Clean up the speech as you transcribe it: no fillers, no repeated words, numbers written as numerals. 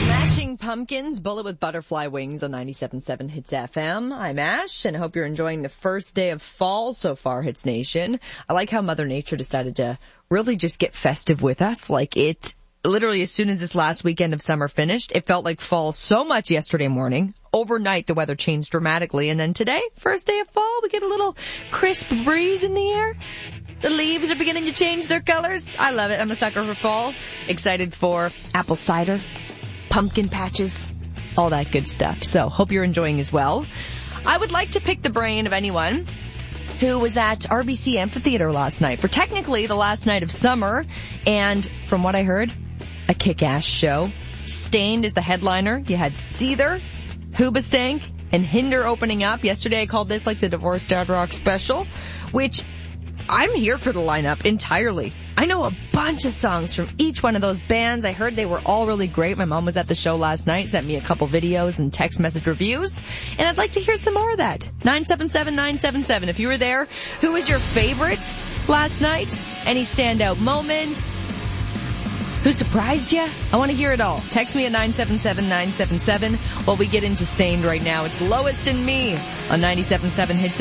Smashing Pumpkins, Bullet with Butterfly Wings on 97.7 Hits FM. I'm Ash, and I hope you're enjoying the first day of fall so far, Hits Nation. I like how Mother Nature decided to really just get festive with us. Like it, literally as soon as this last weekend of summer finished, it felt like fall so much yesterday morning. Overnight, the weather changed dramatically, and then today, first day of fall, we get a little crisp breeze in the air. The leaves are beginning to change their colors. I love it. I'm a sucker for fall. Excited for apple cider, pumpkin patches, all that good stuff. So hope you're enjoying as well. I would like to pick the brain of anyone who was at RBC Amphitheater last night for technically the last night of summer, and from what I heard, a kick-ass show. Stained is the headliner. You had Seether, Hoobastank, and Hinder opening up. Yesterday I called this like the Divorced Dad Rock special, which I'm here for the lineup entirely. I know a bunch of songs from each one of those bands. I heard they were all really great. My mom was at the show last night, sent me a couple videos and text message reviews, and I'd like to hear some more of that. 977-977. If you were there, who was your favorite last night? Any standout moments? Who surprised you? I want to hear it all. Text me at 977-977 while we get into Stained right now. It's Lowest in Me on 97.7 Hits